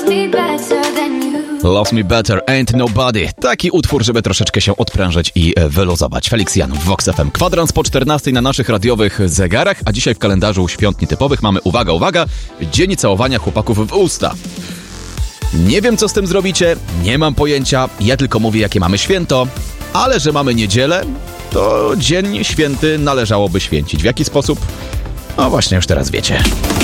Loves Me Better, Ain't Nobody. Taki utwór, żeby troszeczkę się odprężyć i wyluzować. Felix Jan w Vox FM. Kwadrans po 14 na naszych radiowych zegarach, a dzisiaj w kalendarzu świąt nietypowych mamy, uwaga, uwaga, dzień całowania chłopaków w usta. Nie wiem, co z tym zrobicie, nie mam pojęcia, ja tylko mówię, jakie mamy święto, ale że mamy niedzielę, to dzień święty należałoby święcić. W jaki sposób? No właśnie, już teraz wiecie.